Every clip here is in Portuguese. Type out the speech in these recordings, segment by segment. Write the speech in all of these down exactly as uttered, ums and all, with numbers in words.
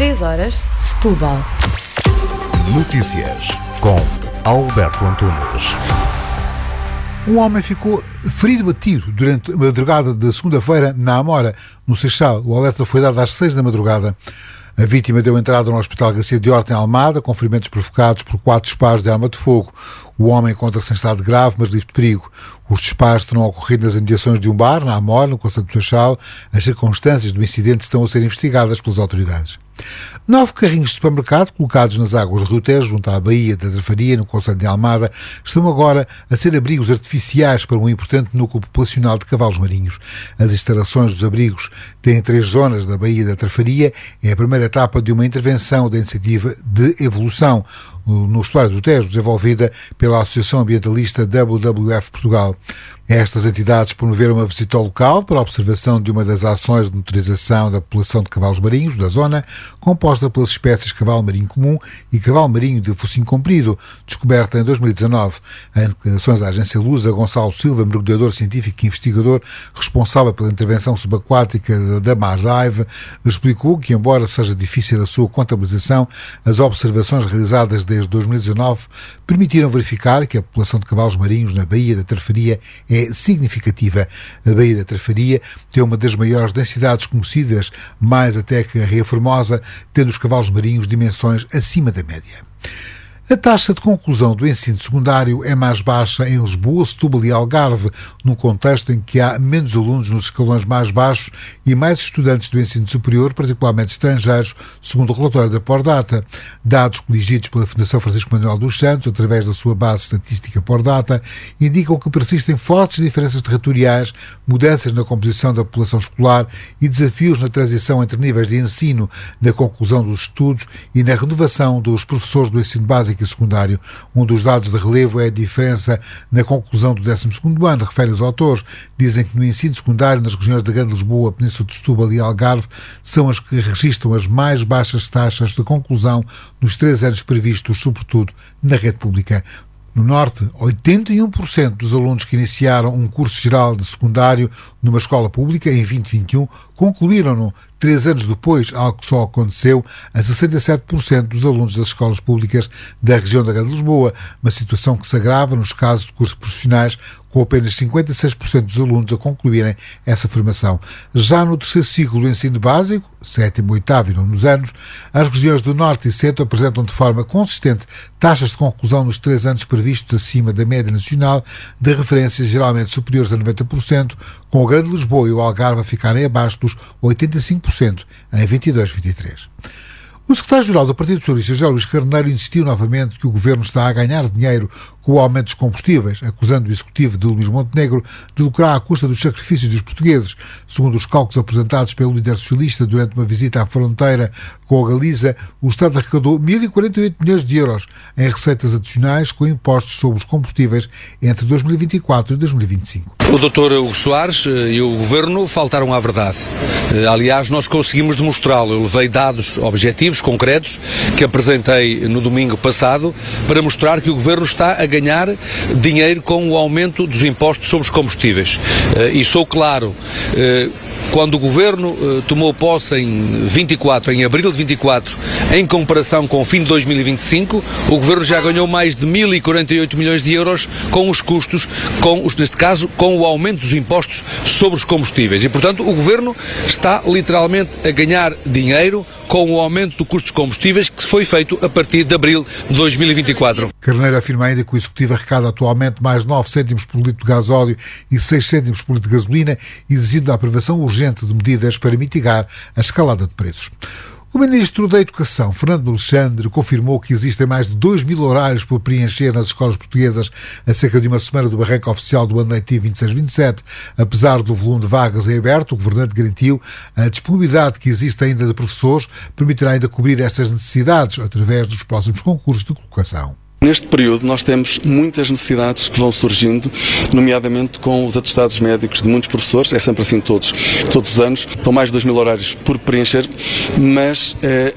três horas, Setúbal. Notícias com Alberto Antunes. Um homem ficou ferido a tiro durante a madrugada da segunda-feira na Amora, no Seixal. O alerta foi dado às seis da madrugada. A vítima deu entrada no Hospital Garcia de Horta, em Almada, com ferimentos provocados por quatro disparos de arma de fogo. O homem encontra-se em estado grave, mas livre de perigo. Os disparos terão ocorrido nas imediações de um bar, na Amora, no concelho do Seixal. As circunstâncias do incidente estão a ser investigadas pelas autoridades. Nove carrinhos de supermercado colocados nas águas do Rio Tejo, junto à Baía da Trafaria, no concelho de Almada, estão agora a ser abrigos artificiais para um importante núcleo populacional de cavalos marinhos. As instalações dos abrigos têm três zonas da Baía da Trafaria. É a primeira etapa de uma intervenção da iniciativa de evolução no estuário do Tejo, desenvolvida pela Associação Ambientalista W W F Portugal. Estas entidades promoveram uma visita ao local para a observação de uma das ações de monitorização da população de cavalos marinhos da zona, composta pelas espécies cavalo marinho comum e cavalo marinho de focinho comprido, descoberta em dois mil e dezanove. Em declarações à agência Lusa, Gonçalo Silva, mergulhador científico e investigador responsável pela intervenção subaquática da Mardive, explicou que, embora seja difícil a sua contabilização, as observações realizadas desde dois mil e dezanove permitiram verificar que a população de cavalos marinhos na Baía da Trafaria é significativa. A Baía da Trafaria tem uma das maiores densidades conhecidas, mais até que a Ria Formosa, tendo os cavalos marinhos dimensões acima da média. A taxa de conclusão do ensino secundário é mais baixa em Lisboa, Setúbal e Algarve, num contexto em que há menos alunos nos escalões mais baixos e mais estudantes do ensino superior, particularmente estrangeiros, segundo o relatório da Pordata. Dados coligidos pela Fundação Francisco Manuel dos Santos, através da sua base estatística Pordata, indicam que persistem fortes diferenças territoriais, mudanças na composição da população escolar e desafios na transição entre níveis de ensino, na conclusão dos estudos e na renovação dos professores do ensino básico e secundário. Um dos dados de relevo é a diferença na conclusão do décimo segundo ano, refere os autores. Dizem que no ensino secundário, nas regiões da Grande Lisboa, Península de Setúbal e Algarve, são as que registram as mais baixas taxas de conclusão nos três anos previstos, sobretudo na rede pública. No Norte, oitenta e um por cento dos alunos que iniciaram um curso geral de secundário numa escola pública em vinte e vinte e um concluíram-no três anos depois, algo que só aconteceu a sessenta e sete por cento dos alunos das escolas públicas da região da Grande Lisboa, uma situação que se agrava nos casos de cursos profissionais, com apenas cinquenta e seis por cento dos alunos a concluírem essa formação. Já no terceiro ciclo do ensino básico, sétimo, oitavo e nono anos, as regiões do Norte e Centro apresentam de forma consistente taxas de conclusão nos três anos previstos acima da média nacional, de referências geralmente superiores a noventa por cento, com a Grande Lisboa e o Algarve a ficarem abaixo dos oitenta e cinco por cento em vinte e dois a vinte e três. O secretário-geral do Partido Socialista, José Luís Carneiro, insistiu novamente que o governo está a ganhar dinheiro com o aumento dos combustíveis, acusando o executivo de Luís Montenegro de lucrar à custa dos sacrifícios dos portugueses. Segundo os cálculos apresentados pelo líder socialista durante uma visita à fronteira com a Galiza, o Estado arrecadou mil e quarenta e oito milhões de euros em receitas adicionais com impostos sobre os combustíveis entre dois mil e vinte e quatro e dois mil e vinte e cinco. O doutor Hugo Soares e o governo faltaram à verdade. Aliás, nós conseguimos demonstrá-lo. Eu levei dados objetivos, concretos, que apresentei no domingo passado, para mostrar que o governo está a ganhar dinheiro com o aumento dos impostos sobre os combustíveis. E sou claro, quando o governo tomou posse em vinte e quatro, em abril de vinte e quatro, em comparação com o fim de dois mil e vinte e cinco, o governo já ganhou mais de mil e quarenta e oito milhões de euros com os custos, com os, neste caso, com o aumento dos impostos sobre os combustíveis. E, portanto, o governo está literalmente a ganhar dinheiro com o aumento do custo dos combustíveis que foi feito a partir de abril de dois mil e vinte e quatro. Carneiro afirma ainda que o Executivo arrecada atualmente mais nove cêntimos por litro de gasóleo e seis cêntimos por litro de gasolina, exigindo a aprovação urgente de medidas para mitigar a escalada de preços. O Ministro da Educação, Fernando Alexandre, confirmou que existem mais de dois mil horários por preencher nas escolas portuguesas a cerca de uma semana do arranque oficial do ano letivo vinte e seis vinte e sete. Apesar do volume de vagas em aberto, o Governante garantiu a disponibilidade que existe ainda de professores permitirá ainda cobrir estas necessidades através dos próximos concursos de colocação. Neste período nós temos muitas necessidades que vão surgindo, nomeadamente com os atestados médicos de muitos professores, é sempre assim todos, todos os anos, estão mais de dois mil horários por preencher, mas é,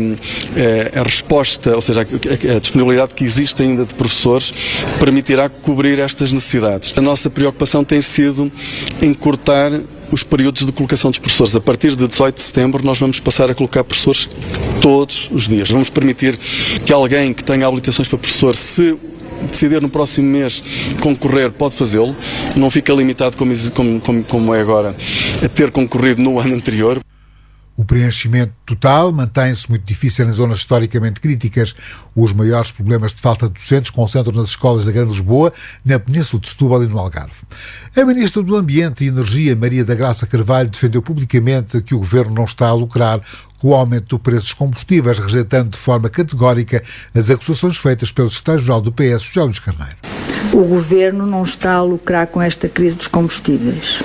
é, é, a resposta, ou seja, a, a disponibilidade que existe ainda de professores permitirá cobrir estas necessidades. A nossa preocupação tem sido encurtar os períodos de colocação dos professores. A partir de dezoito de setembro nós vamos passar a colocar professores todos os dias. Vamos permitir que alguém que tenha habilitações para professor, se decidir no próximo mês concorrer, pode fazê-lo. Não fica limitado, como, como, como é agora, a ter concorrido no ano anterior. O preenchimento total mantém-se muito difícil em zonas historicamente críticas. Os maiores problemas de falta de docentes concentram nas escolas da Grande Lisboa, na Península de Setúbal e no Algarve. A Ministra do Ambiente e Energia, Maria da Graça Carvalho, defendeu publicamente que o Governo não está a lucrar com o aumento do preço dos combustíveis, rejeitando de forma categórica as acusações feitas pelo secretário-geral do P S, José Luís Carneiro. O Governo não está a lucrar com esta crise dos combustíveis.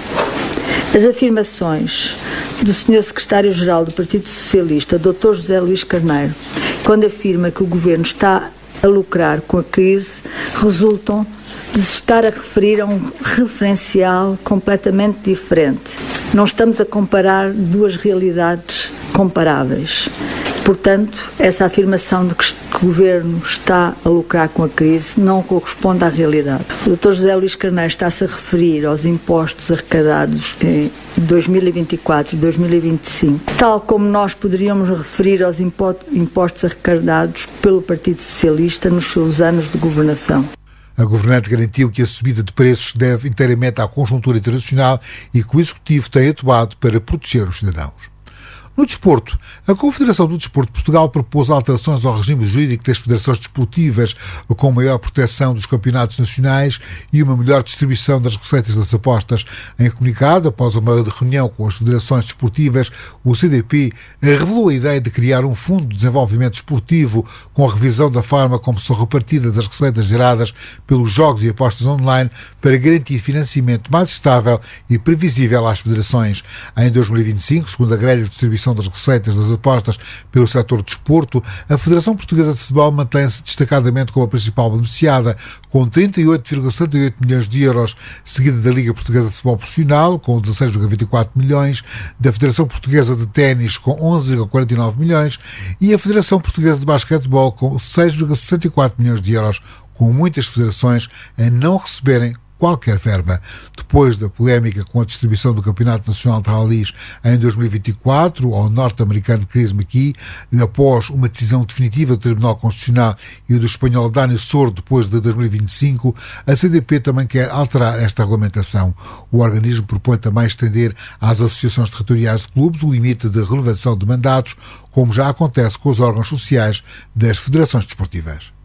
As afirmações do senhor secretário-geral do Partido Socialista, doutor José Luís Carneiro, quando afirma que o Governo está a lucrar com a crise, resultam de se estar a referir a um referencial completamente diferente. Não estamos a comparar duas realidades comparáveis. Portanto, essa afirmação de que o Governo está a lucrar com a crise não corresponde à realidade. O doutor José Luís Carneiro está-se a referir aos impostos arrecadados em dois mil e vinte e quatro e dois mil e vinte e cinco, tal como nós poderíamos referir aos impostos arrecadados pelo Partido Socialista nos seus anos de governação. A governante garantiu que a subida de preços deve inteiramente à conjuntura internacional e que o Executivo tem atuado para proteger os cidadãos. No desporto, a Confederação do Desporto de Portugal propôs alterações ao regime jurídico das federações desportivas, com maior proteção dos campeonatos nacionais e uma melhor distribuição das receitas das apostas. Em comunicado, após uma reunião com as federações desportivas, o C D P revelou a ideia de criar um fundo de desenvolvimento desportivo com a revisão da forma como são repartidas as receitas geradas pelos jogos e apostas online para garantir financiamento mais estável e previsível às federações. Em dois mil e vinte e cinco, segundo a grelha de distribuição das receitas das apostas pelo setor do desporto, a Federação Portuguesa de Futebol mantém-se destacadamente como a principal beneficiada, com trinta e oito vírgula setenta e oito milhões de euros, seguida da Liga Portuguesa de Futebol Profissional, com dezasseis vírgula vinte e quatro milhões, da Federação Portuguesa de Ténis, com onze vírgula quarenta e nove milhões, e a Federação Portuguesa de Basquetebol, com seis vírgula sessenta e quatro milhões de euros, com muitas federações a não receberem qualquer verba. Depois da polémica com a distribuição do Campeonato Nacional de Rallies em dois mil e vinte e quatro ao norte-americano Chris McKee, após uma decisão definitiva do Tribunal Constitucional e do espanhol Dani Sordo depois de dois mil e vinte e cinco, a C D P também quer alterar esta regulamentação. O organismo propõe também estender às associações territoriais de clubes o limite de renovação de mandatos, como já acontece com os órgãos sociais das federações desportivas.